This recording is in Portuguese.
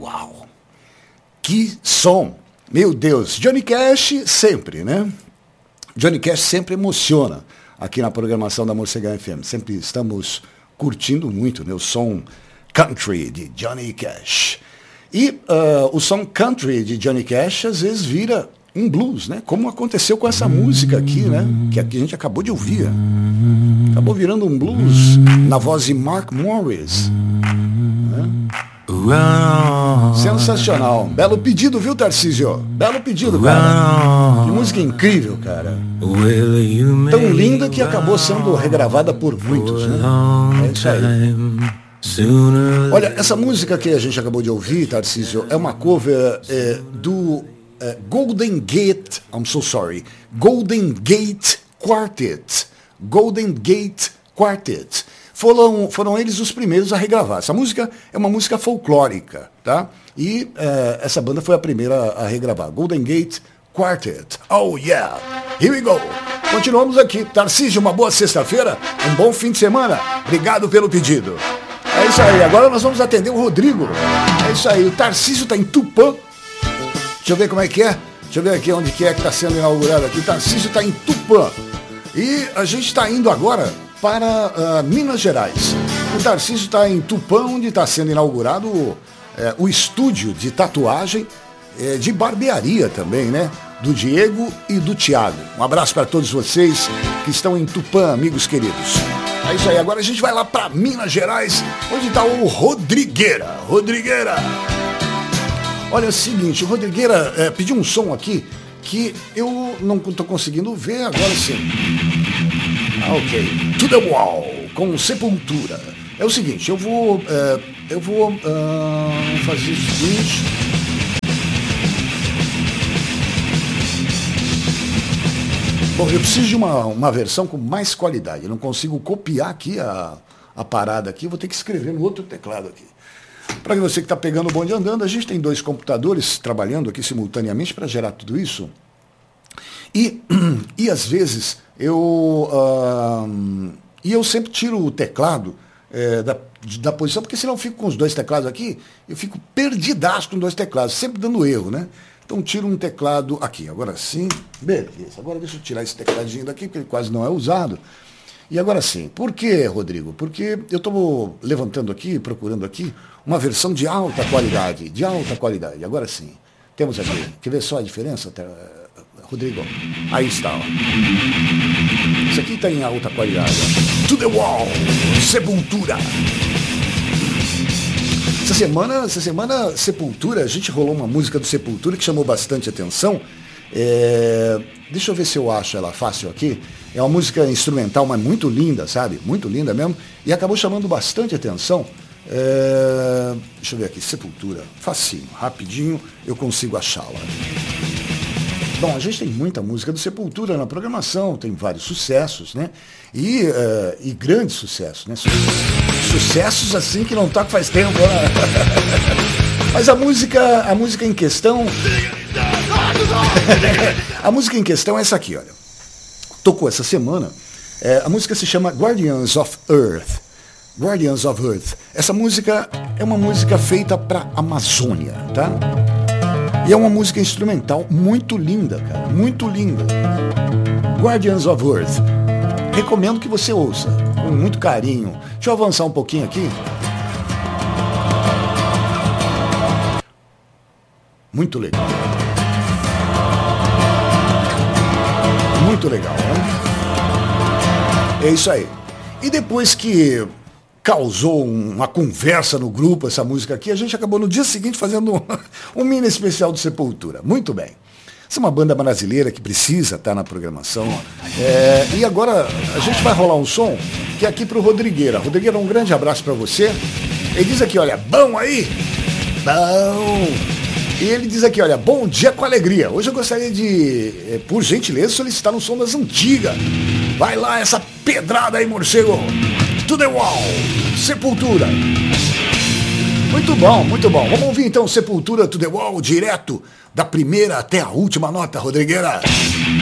Uau! Que som! Meu Deus, Johnny Cash sempre, né? Johnny Cash sempre emociona aqui na programação da Morcegão FM. Sempre estamos curtindo muito, né, o som country de Johnny Cash. E o som country de Johnny Cash às vezes vira um blues, né? Como aconteceu com essa música aqui, né? Que a gente acabou de ouvir. Acabou virando um blues na voz de Mark Morris. Né? Sensacional. Belo pedido, viu, Tarcísio? Belo pedido, cara. Que música incrível, cara. Tão linda que acabou sendo regravada por muitos, né? É isso aí. Olha, essa música que a gente acabou de ouvir, Tarcísio, é uma cover do Golden Gate, I'm so sorry, Golden Gate Quartet. Golden Gate Quartet. Foram eles os primeiros a regravar. Essa música é uma música folclórica, tá? E essa banda foi a primeira a regravar. Golden Gate Quartet. Oh yeah! Here we go! Continuamos aqui. Tarcísio, uma boa sexta-feira, um bom fim de semana. Obrigado pelo pedido. É isso aí. Agora nós vamos atender o Rodrigo. É isso aí. O Tarcísio está em Tupã. Deixa eu ver como é que é. Deixa eu ver aqui onde que está sendo inaugurado aqui. O Tarcísio está em Tupã. E a gente está indo agora para Minas Gerais. O Tarcísio está em Tupã, onde está sendo inaugurado o estúdio de tatuagem, de barbearia também, né? Do Diego e do Thiago. Um abraço para todos vocês que estão em Tupã, amigos queridos. É isso aí, agora a gente vai lá para Minas Gerais, onde está o Rodrigueira. Rodrigueira! Olha, é o seguinte, o Rodrigueira pediu um som aqui que eu não estou conseguindo ver, agora sim. Ok. To the Wall, com Sepultura. É o seguinte, eu vou fazer o seguinte. Bom, eu preciso de uma versão com mais qualidade. Eu não consigo copiar aqui a parada aqui, eu vou ter que escrever no outro teclado aqui. Para você que está pegando o bonde andando, a gente tem 2 computadores trabalhando aqui simultaneamente para gerar tudo isso. E às vezes eu sempre tiro o teclado da posição, porque senão eu fico com os 2 teclados aqui, eu fico perdidaço com 2 teclados, sempre dando erro, né? Então tiro um teclado aqui, agora sim, beleza. Agora deixa eu tirar esse tecladinho daqui, porque ele quase não é usado. E agora sim, por que, Rodrigo? Porque eu estou levantando aqui, procurando aqui, uma versão de alta qualidade, Agora sim, temos aqui, quer ver só a diferença, Rodrigo? Aí está, ó. Isso aqui está em alta qualidade. To the Wall, Sepultura. Essa semana, Sepultura, a gente rolou uma música do Sepultura que chamou bastante atenção. Deixa eu ver se eu acho ela fácil aqui. É uma música instrumental, mas muito linda, sabe? Muito linda mesmo. E acabou chamando bastante atenção. Deixa eu ver aqui, Sepultura. Facinho, rapidinho, eu consigo achá-la. Bom, a gente tem muita música do Sepultura na programação, tem vários sucessos, né? E grandes sucessos, né? Sucessos assim que não toca faz tempo, né? Mas a música em questão... A música em questão é essa aqui, olha. Tocou essa semana. A música se chama Guardians of Earth. Guardians of Earth. Essa música é uma música feita para a Amazônia, tá? E é uma música instrumental muito linda, cara. Muito linda. Guardians of Earth. Recomendo que você ouça, com muito carinho. Deixa eu avançar um pouquinho aqui. Muito legal. Muito legal, né? É isso aí. E depois que causou uma conversa no grupo, essa música aqui, a gente acabou no dia seguinte fazendo um mini especial do Sepultura. Muito bem. Essa é uma banda brasileira que precisa estar na programação. E agora a gente vai rolar um som que é aqui pro Rodrigueira. Rodrigueira, um grande abraço para você. Ele diz aqui, olha, bom aí? Bom. E ele diz aqui, olha, bom dia com alegria. Hoje eu gostaria de, por gentileza, solicitar um som das antigas. Vai lá, essa pedrada aí, morcego. To the Wall, Sepultura. Muito bom, muito bom. Vamos ouvir então Sepultura, To the Wall, direto da primeira até a última nota, Rodrigueira.